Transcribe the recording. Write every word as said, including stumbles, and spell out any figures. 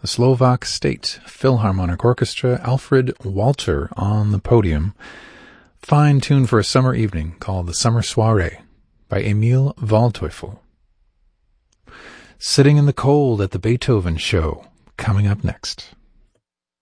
the Slovak State Philharmonic Orchestra, Alfred Walter on the podium. Fine tune for a summer evening called The Summer Soiree by Emil Waldteufel. Sitting in the Cold at the Beethoven Show, coming up next.